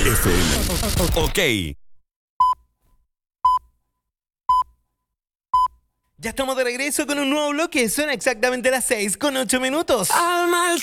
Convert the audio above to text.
FM. Ok. Ya estamos de regreso con un nuevo bloque. Son exactamente las 6:08.